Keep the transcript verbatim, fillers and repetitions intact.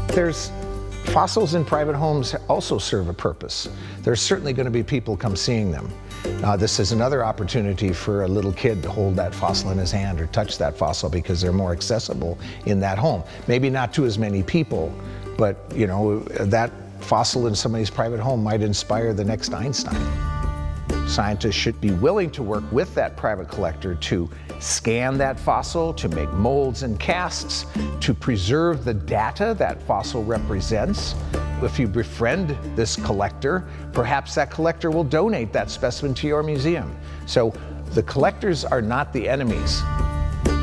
There's fossils in private homes also serve a purpose. There's certainly going to be people come seeing them. Uh, this is another opportunity for a little kid to hold that fossil in his hand or touch that fossil because they're more accessible in that home. Maybe not to as many people, but you know, that fossil in somebody's private home might inspire the next Einstein. Scientists should be willing to work with that private collector to scan that fossil, to make molds and casts, to preserve the data that fossil represents. If you befriend this collector, perhaps that collector will donate that specimen to your museum. So the collectors are not the enemies.